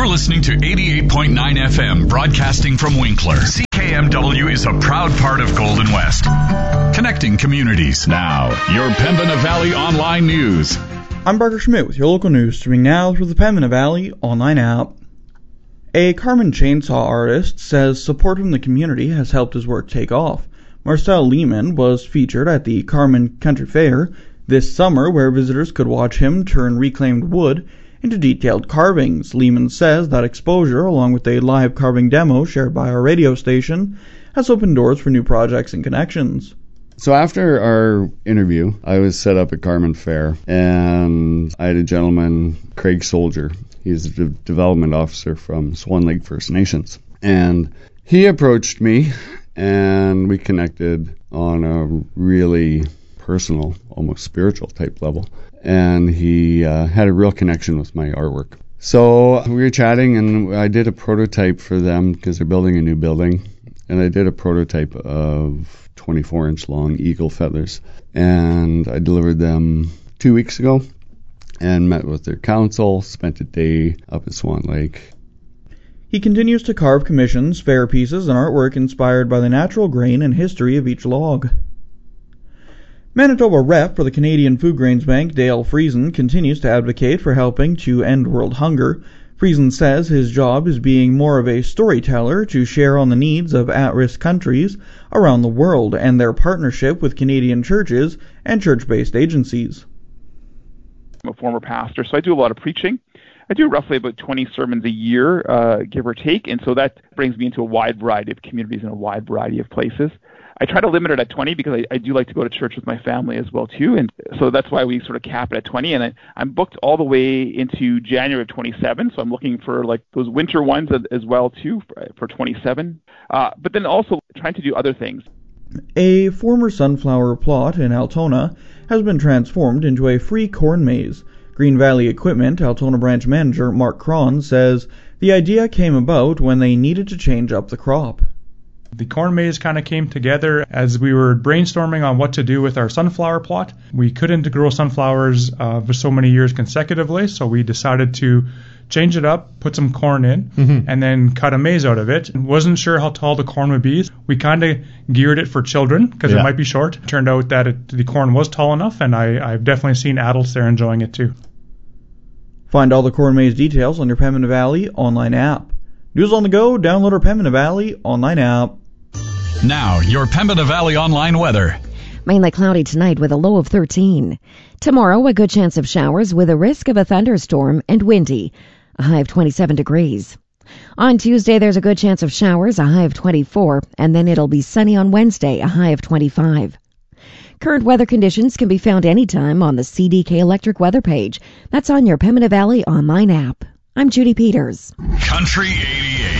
You're listening to 88.9 FM, broadcasting from Winkler. CKMW is a proud part of Golden West, connecting communities. Now, your Pembina Valley Online News. I'm Barker Schmidt with your local news, streaming now through the Pembina Valley Online app. A Carman chainsaw artist says support from the community has helped his work take off. Marcel Lehman was featured at the Carman Country Fair this summer, where visitors could watch him turn reclaimed wood into detailed carvings. Lehman says that exposure, along with a live carving demo shared by our radio station, has opened doors for new projects and connections. So after our interview, I was set up at Carman Fair, and I had a gentleman, Craig Soldier. He's the development officer from Swan Lake First Nations. And he approached me, and we connected on a really personal, almost spiritual type level. And he had a real connection with my artwork. So we were chatting, and I did a prototype for them because they're building a new building. And I did a prototype of 24-inch long eagle feathers. And I delivered them 2 weeks ago and met with their council, spent a day up at Swan Lake. He continues to carve commissions, fair pieces, and artwork inspired by the natural grain and history of each log. Manitoba rep for the Canadian Food Grains Bank, Dale Friesen, continues to advocate for helping to end world hunger. Friesen says his job is being more of a storyteller to share on the needs of at-risk countries around the world and their partnership with Canadian churches and church-based agencies. I'm a former pastor, so I do a lot of preaching. I do roughly about 20 sermons a year, give or take, and so that brings me into a wide variety of communities and a wide variety of places. I try to limit it at 20 because I do like to go to church with my family as well too, and so that's why we sort of cap it at 20. And I'm booked all the way into January of 27, so I'm looking for like those winter ones as well too for 27. But then also trying to do other things. A former sunflower plot in Altona has been transformed into a free corn maze. Green Valley Equipment Altona branch manager Mark Cron says the idea came about when they needed to change up the crop. The corn maze kind of came together as we were brainstorming on what to do with our sunflower plot. We couldn't grow sunflowers for so many years consecutively, so we decided to change it up, put some corn in, and then cut a maze out of it. Wasn't sure how tall the corn would be. We kind of geared it for children because it might be short. Turned out that the corn was tall enough, and I've definitely seen adults there enjoying it too. Find all the corn maze details on your Pembina Valley online app. News on the go, download our Pembina Valley online app. Now, your Pembina Valley Online weather. Mainly cloudy tonight with a low of 13. Tomorrow, a good chance of showers with a risk of a thunderstorm and windy. A high of 27 degrees. On Tuesday, there's a good chance of showers, a high of 24, and then it'll be sunny on Wednesday, a high of 25. Current weather conditions can be found anytime on the CDK Electric weather page. That's on your Pembina Valley Online app. I'm Judy Peters. Country 88.